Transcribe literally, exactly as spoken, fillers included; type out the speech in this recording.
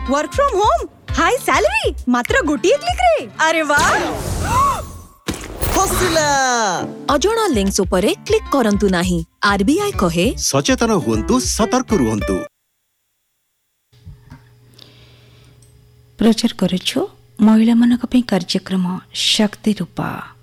Work from home, high salary, मात्र गोटिए click रे। अरे वाह, फसिला। अजणा लिंक्स उपरे क्लिक करंतु नाही। आरबीआई कहे सचेतन हुंतु, सतर्क रुहंतु। प्रचार करुछु महिला मानक पे कार्यक्रम शक्ति रूपा।